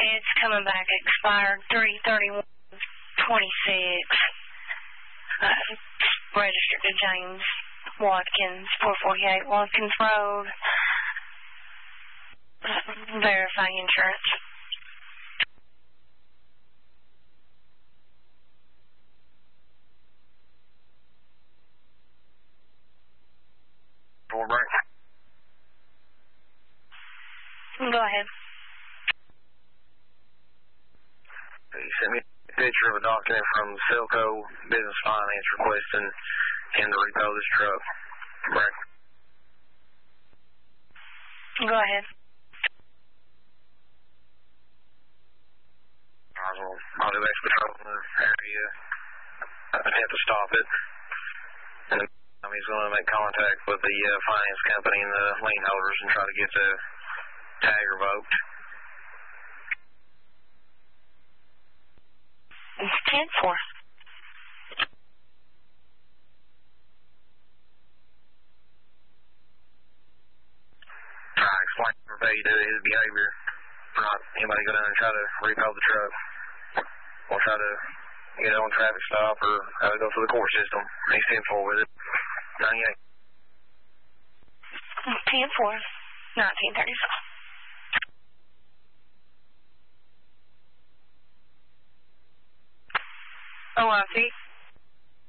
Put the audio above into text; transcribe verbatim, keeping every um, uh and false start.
It's coming back expired three thirty-one twenty-six. Uh, registered to James Watkins, four forty-eight Watkins Road. Uh, verify insurance. Four break. Go ahead. You sent me a picture of a document from Silco Business Finance requesting him to repo this truck. Correct. Go ahead. Alright, well, I'll do extra patrol in the area. Attempt to stop it. And then he's going to make contact with the uh, finance company and the lien holders and try to get the tag revoked. It's ten four. I explained to his behavior. Not anybody go down and try to repo the truck. Or try to get it on traffic stop or have it go through the court system. He's ten four with it. ninety-eight. ten four. nineteen thirty-five. O I C.